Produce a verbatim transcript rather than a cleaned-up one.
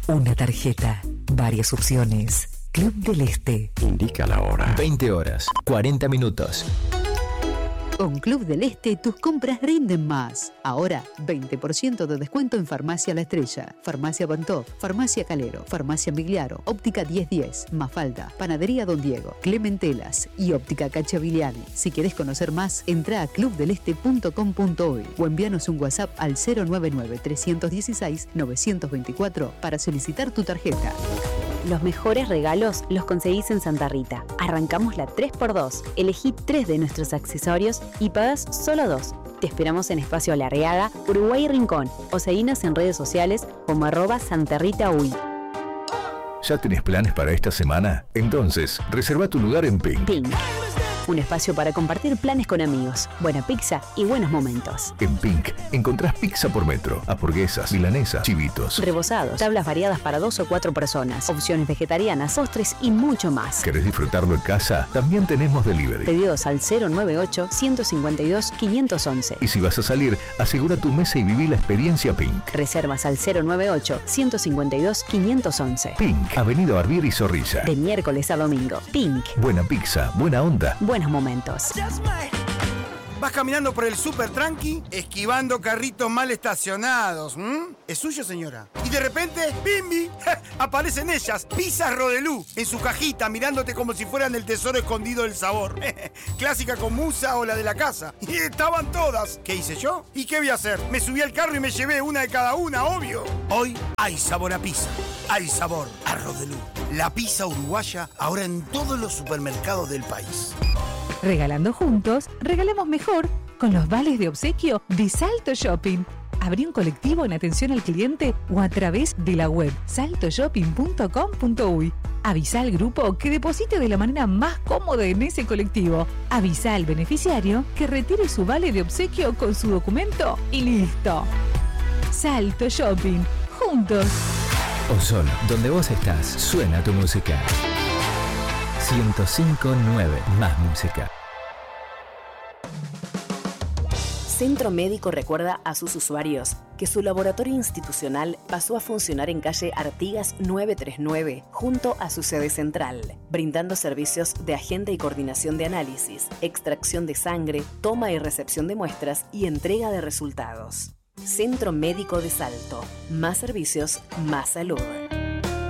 Una tarjeta, varias opciones. Club del Este. Indica la hora. veinte horas, cuarenta minutos. Con Club del Este tus compras rinden más. Ahora, veinte por ciento de descuento en Farmacia La Estrella, Farmacia Bantov, Farmacia Calero, Farmacia Migliaro, Óptica diez diez, Mafalda, Panadería Don Diego, Clementelas y Óptica Cacciavilliani. Si querés conocer más, entra a club del este punto com punto uy o envíanos un WhatsApp al cero nueve nueve, tres uno seis, nueve dos cuatro para solicitar tu tarjeta. Los mejores regalos los conseguís en Santa Rita. Arrancamos la tres por dos. Elegí tres de nuestros accesorios y pagás solo dos. Te esperamos en Espacio Larreaga, Uruguay Rincón, o seguinos en redes sociales como arroba santerritauy. ¿Ya tenés planes para esta semana? Entonces, reserva tu lugar en Pink. Pink. Un espacio para compartir planes con amigos, buena pizza y buenos momentos. En Pink encontrás pizza por metro, hamburguesas, milanesas, chivitos, rebozados, tablas variadas para dos o cuatro personas, opciones vegetarianas, postres y mucho más. ¿Querés disfrutarlo en casa? También tenemos delivery. Pedidos al cero nueve ocho, ciento cincuenta y dos, quinientos once. Y si vas a salir, asegura tu mesa y viví la experiencia Pink. Reservas al cero nueve ocho, ciento cincuenta y dos, quinientos once. Pink, Avenida Barbieri y Zorrilla. De miércoles a domingo. Pink. Buena pizza, buena onda. Buenos momentos. Vas caminando por el súper tranqui, esquivando carritos mal estacionados. ¿Mm? ¿Es suyo, señora? Y de repente, ¡bimbi! Aparecen ellas, pizzas Rodelú, en su cajita, mirándote como si fueran el tesoro escondido del sabor. Clásica con musa o la de la casa. Y estaban todas. ¿Qué hice yo? ¿Y qué voy a hacer? Me subí al carro y me llevé una de cada una, obvio. Hoy hay sabor a pizza. Hay sabor a Rodelú. La pizza uruguaya ahora en todos los supermercados del país. Regalando juntos, regalemos mejor con los vales de obsequio de Salto Shopping. Abrí un colectivo en atención al cliente o a través de la web salto shopping punto com punto uy. Avisa al grupo que deposite de la manera más cómoda en ese colectivo. Avisa al beneficiario que retire su vale de obsequio con su documento y listo. Salto Shopping. Juntos. Ozón, donde vos estás, suena tu música. ciento cinco punto nueve, más música. Centro Médico recuerda a sus usuarios que su laboratorio institucional pasó a funcionar en calle Artigas novecientos treinta y nueve, junto a su sede central, brindando servicios de agenda y coordinación de análisis, extracción de sangre, toma y recepción de muestras y entrega de resultados. Centro Médico de Salto. Más servicios, más salud.